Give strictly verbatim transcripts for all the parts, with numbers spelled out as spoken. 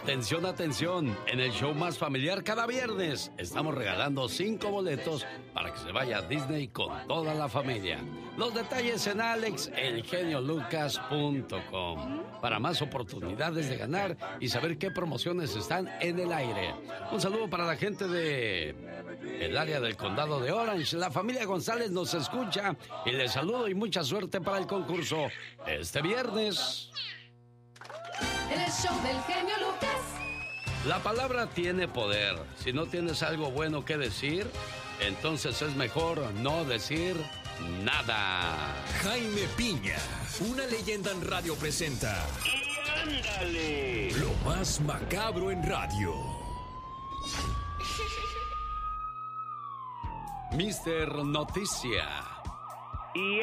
Atención, atención, en el show más familiar cada viernes estamos regalando cinco boletos para que se vaya a Disney con toda la familia. Los detalles en alex el genio lucas punto com. Para más oportunidades de ganar y saber qué promociones están en el aire. Un saludo para la gente de el área del condado de Orange. La familia González nos escucha y les saludo y mucha suerte para el concurso este viernes. El show del genio Lucas. La palabra tiene poder. Si no tienes algo bueno que decir, entonces es mejor no decir nada. Jaime Piña, una leyenda en radio presenta. ¡Y ándale! Lo más macabro en radio. mister Noticia. Y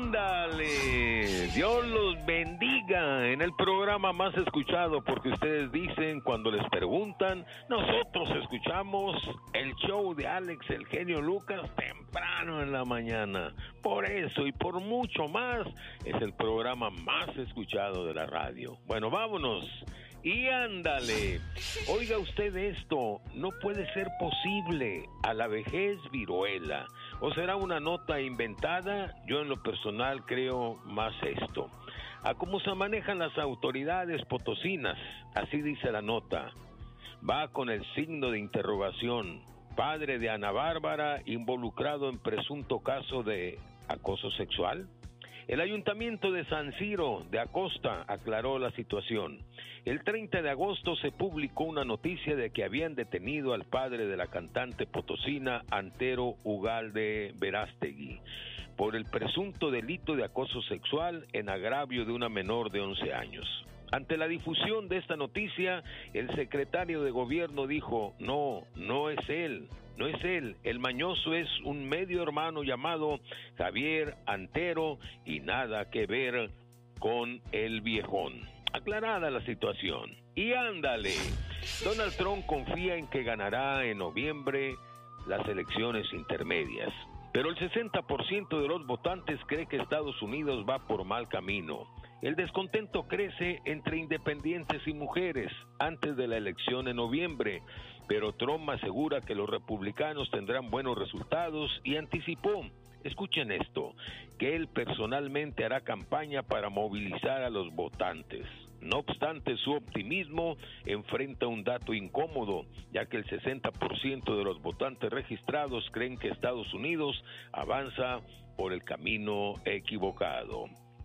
ándale, Dios los bendiga en el programa más escuchado, porque ustedes dicen cuando les preguntan, nosotros escuchamos el show de Alex el genio Lucas temprano en la mañana. Por eso y por mucho más es el programa más escuchado de la radio. Bueno, vámonos. Y ándale, oiga usted esto, no puede ser posible, a la vejez viruela. ¿O será una nota inventada? Yo en lo personal creo más esto. A cómo se manejan las autoridades potosinas, así dice la nota. Va con el signo de interrogación. Padre de Ana Bárbara involucrado en presunto caso de acoso sexual. El ayuntamiento de San Ciro de Acosta aclaró la situación. El treinta de agosto se publicó una noticia de que habían detenido al padre de la cantante potosina Antero Ugalde Verástegui por el presunto delito de acoso sexual en agravio de una menor de once años. Ante la difusión de esta noticia, el secretario de gobierno dijo, no, no es él, no es él, el mañoso es un medio hermano llamado Javier Antero y nada que ver con el viejón. Aclarada la situación. Y ándale, Donald Trump confía en que ganará en noviembre las elecciones intermedias, pero el sesenta por ciento de los votantes cree que Estados Unidos va por mal camino. El descontento crece entre independientes y mujeres antes de la elección en noviembre, pero Trump asegura que los republicanos tendrán buenos resultados y anticipó, escuchen esto, que él personalmente hará campaña para movilizar a los votantes. No obstante, su optimismo enfrenta un dato incómodo, ya que el sesenta por ciento de los votantes registrados creen que Estados Unidos avanza por el camino equivocado.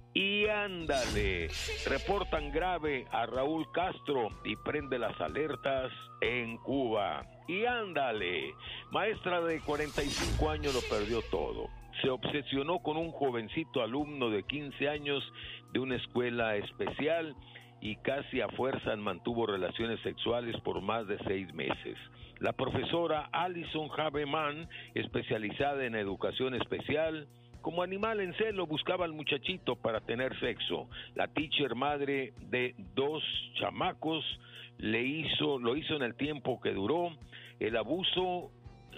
Y ándale, reportan grave a Raúl Castro y prende las alertas en Cuba. Y ándale, maestra de cuarenta y cinco años lo perdió todo. Se obsesionó con un jovencito alumno de quince años de una escuela especial y casi a fuerza mantuvo relaciones sexuales por más de seis meses. La profesora Alison Habeman, especializada en educación especial, como animal en celo buscaba al muchachito para tener sexo. La teacher, madre de dos chamacos, le hizo, lo hizo en el tiempo que duró. El abuso,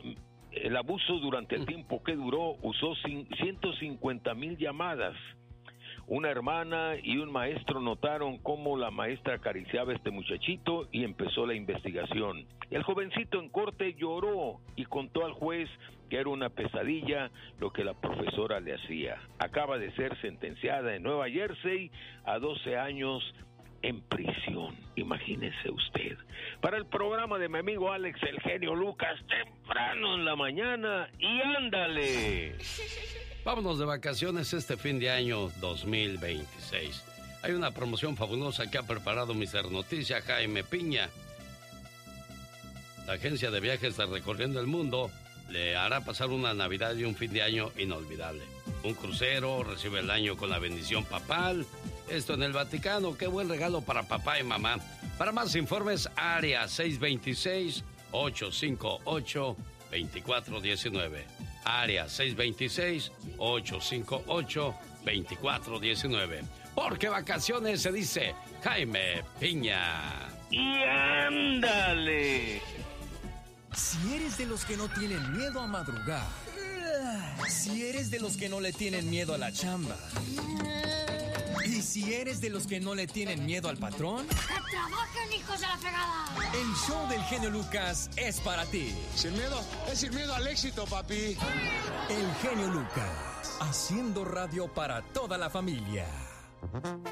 el abuso durante el tiempo que duró usó ciento cincuenta mil llamadas. Una hermana y un maestro notaron cómo la maestra acariciaba a este muchachito y empezó la investigación. El jovencito en corte lloró y contó al juez que era una pesadilla lo que la profesora le hacía. Acaba de ser sentenciada en Nueva Jersey a doce años en prisión. Imagínese usted. Para el programa de mi amigo Alex el genio Lucas, temprano en la mañana, y ándale. Vámonos de vacaciones este fin de año dos mil veintiséis. Hay una promoción fabulosa que ha preparado mister Noticia Jaime Piña. La agencia de viajes de Recorriendo el Mundo le hará pasar una Navidad y un fin de año inolvidable. Un crucero, recibe el año con la bendición papal. Esto en el Vaticano, qué buen regalo para papá y mamá. Para más informes, área seis dos seis, ocho cinco ocho, dos cuatro uno nueve. Área seis dos seis, ocho cinco ocho, dos cuatro uno nueve. Porque vacaciones se dice Jaime Piña. Y ándale. Si eres de los que no tienen miedo a madrugar, si eres de los que no le tienen miedo a la chamba, y si eres de los que no le tienen miedo al patrón, ¡que trabajen, hijos de la fregada! el show del genio Lucas es para ti. Sin miedo, es sin miedo al éxito, papi. El genio Lucas, haciendo radio para toda la familia.